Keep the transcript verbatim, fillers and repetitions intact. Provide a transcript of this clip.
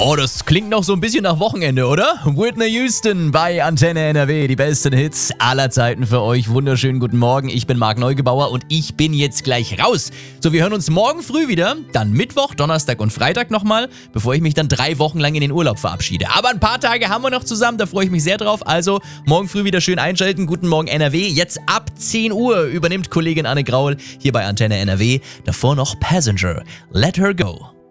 Oh, das klingt noch so ein bisschen nach Wochenende, oder? Whitney Houston bei Antenne N R W, die besten Hits aller Zeiten für euch. Wunderschönen guten Morgen, ich bin Marc Neugebauer und ich bin jetzt gleich raus. So, wir hören uns morgen früh wieder, dann Mittwoch, Donnerstag und Freitag nochmal, bevor ich mich dann drei Wochen lang in den Urlaub verabschiede. Aber ein paar Tage haben wir noch zusammen, da freue ich mich sehr drauf. Also, morgen früh wieder schön einschalten. Guten Morgen N R W. Jetzt ab zehn Uhr übernimmt Kollegin Anne Graul hier bei Antenne N R W. Davor noch Passenger. Let her go.